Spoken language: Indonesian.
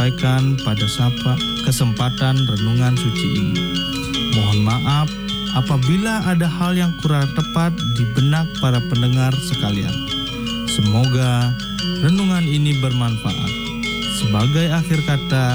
sampaikan pada kesempatan renungan suci ini. Mohon maaf apabila ada hal yang kurang tepat di benak para pendengar sekalian. Semoga renungan ini bermanfaat. Sebagai akhir kata,